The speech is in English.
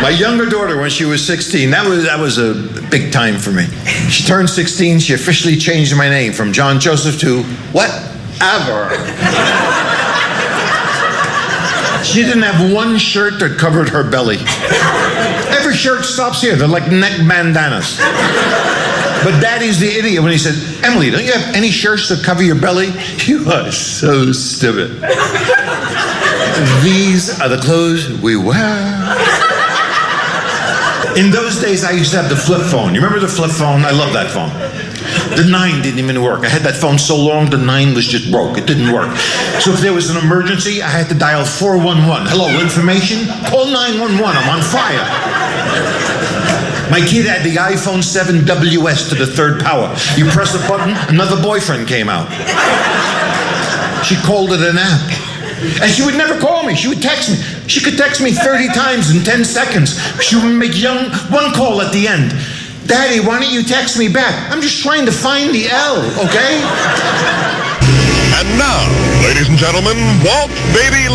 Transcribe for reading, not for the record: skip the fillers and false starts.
My younger daughter, when she was 16, that was a big time for me. She turned 16, she officially changed my name from John Joseph to whatever. She didn't have one shirt that covered her belly. Every shirt stops here. They're like neck bandanas. But Daddy's the idiot when he said, Emily, don't you have any shirts that cover your belly? You are so stupid. These are the clothes we wear. In those days, I used to have the flip phone. You remember the flip phone? I love that phone. The 9 didn't even work. I had that phone so long, the 9 was just broke. It didn't work. So if there was an emergency, I had to dial 411. Hello, information? Call 911. I'm on fire. My kid had the iPhone 7 WS to the 3rd power. You press a button, another boyfriend came out. She called it an app. And she would never call me. She would text me. She could text me 30 times in 10 seconds. She would make one call at the end. Daddy, why don't you text me back? I'm just trying to find the L, okay? And now, ladies and gentlemen, Walt Baby